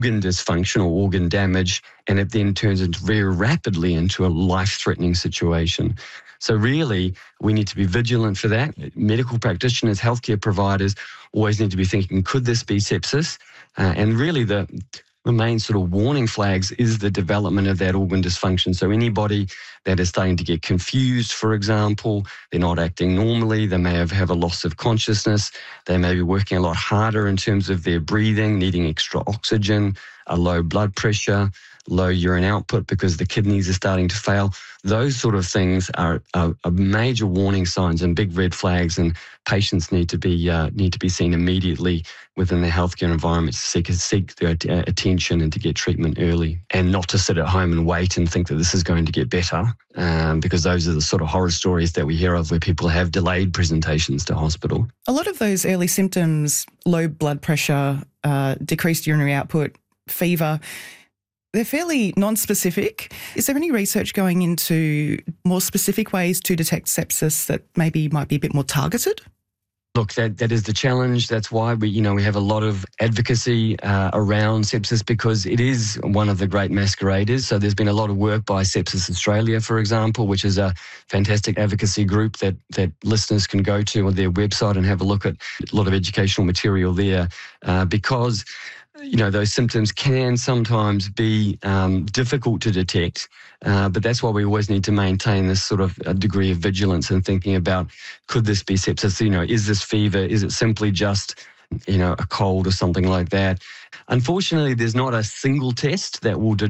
organ dysfunction or organ damage, and it then turns very rapidly into a life-threatening situation. So really, we need to be vigilant for that. Medical practitioners, healthcare providers always need to be thinking, could this be sepsis? And really the main sort of warning flags is the development of that organ dysfunction. So anybody that is starting to get confused, for example, they're not acting normally, they may have a loss of consciousness, they may be working a lot harder in terms of their breathing, needing extra oxygen, a low blood pressure, low urine output because the kidneys are starting to fail. Those sort of things are major warning signs and big red flags, and patients need to be seen immediately within the healthcare environment to seek their attention and to get treatment early, and not to sit at home and wait and think that this is going to get better, because those are the sort of horror stories that we hear of where people have delayed presentations to hospital. A lot of those early symptoms, low blood pressure, decreased urinary output, fever, they're fairly non-specific. Is there any research going into more specific ways to detect sepsis that maybe might be a bit more targeted? Look, that is the challenge. That's why we have a lot of advocacy around sepsis, because it is one of the great masqueraders. So there's been a lot of work by Sepsis Australia, for example, which is a fantastic advocacy group that listeners can go to on their website and have a look at a lot of educational material there, because those symptoms can sometimes be difficult to detect, but that's why we always need to maintain this sort of a degree of vigilance and thinking about, could this be sepsis? Is this fever? Is it simply just, a cold or something like that? Unfortunately, there's not a single test that will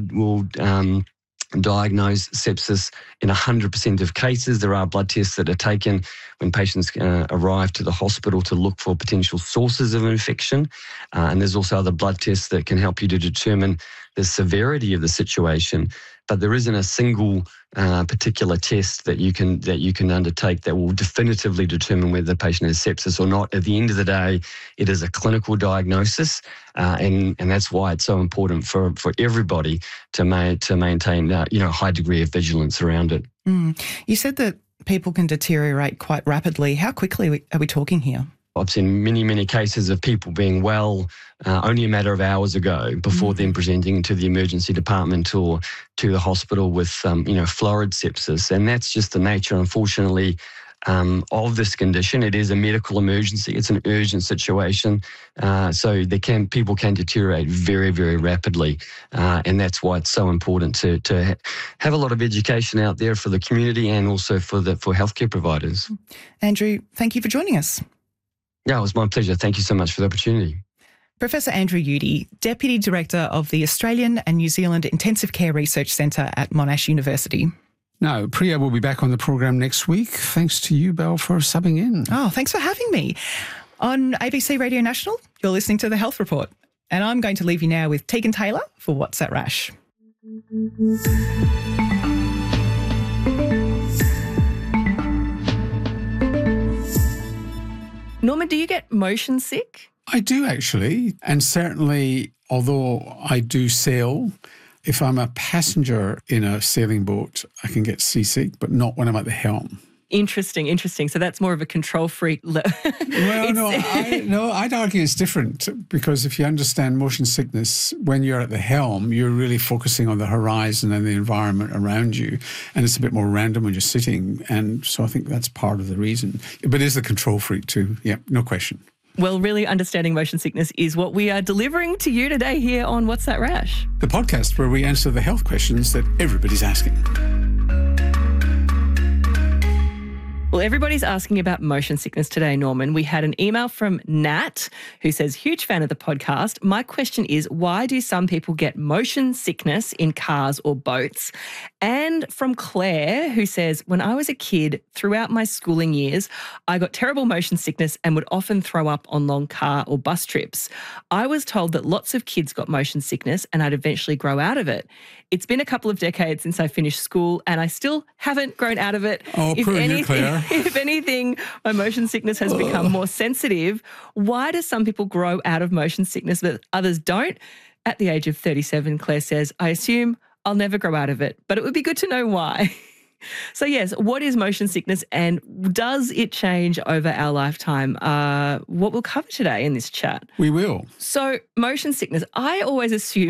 diagnose sepsis in 100% of cases. There are blood tests that are taken when patients arrive to the hospital to look for potential sources of infection. And there's also other blood tests that can help you to determine the severity of the situation. But there isn't a single particular test that you can undertake that will definitively determine whether the patient has sepsis or not. At the end of the day, it is a clinical diagnosis, and that's why it's so important for everybody to maintain high degree of vigilance around it. You said that people can deteriorate quite rapidly. How quickly are we talking here? I've seen many, many cases of people being well only a matter of hours ago before then presenting to the emergency department or to the hospital with, florid sepsis. And that's just the nature, unfortunately, of this condition. It is a medical emergency. It's an urgent situation. So people can deteriorate very, very rapidly. And that's why it's so important to have a lot of education out there for the community and also for healthcare providers. Andrew, thank you for joining us. Yeah, it was my pleasure. Thank you so much for the opportunity. Professor Andrew Udy, Deputy Director of the Australian and New Zealand Intensive Care Research Centre at Monash University. Now, Priya will be back on the program next week. Thanks to you, Belle, for subbing in. Oh, thanks for having me. On ABC Radio National, you're listening to The Health Report. And I'm going to leave you now with Tegan Taylor for What's That Rash? Norman, do you get motion sick? I do, actually. And certainly, although I do sail, if I'm a passenger in a sailing boat, I can get seasick, but not when I'm at the helm. Interesting. So that's more of a control freak. Well, I'd argue it's different, because if you understand motion sickness, when you're at the helm, you're really focusing on the horizon and the environment around you, and it's a bit more random when you're sitting. And so I think that's part of the reason. But it is the control freak too. Yeah, no question. Well, really understanding motion sickness is what we are delivering to you today here on What's That Rash? The podcast where we answer the health questions that everybody's asking. Well, everybody's asking about motion sickness today, Norman. We had an email from Nat who says, huge fan of the podcast. My question is, why do some people get motion sickness in cars or boats? And from Claire, who says, when I was a kid, throughout my schooling years, I got terrible motion sickness and would often throw up on long car or bus trips. I was told that lots of kids got motion sickness and I'd eventually grow out of it. It's been a couple of decades since I finished school and I still haven't grown out of it. Oh, poor you, Claire. If anything, my motion sickness has become more sensitive. Why do some people grow out of motion sickness but others don't? At the age of 37, Claire says, I assume I'll never grow out of it, but it would be good to know why. So yes, what is motion sickness and does it change over our lifetime? What we'll cover today in this chat. We will. So motion sickness, I always assume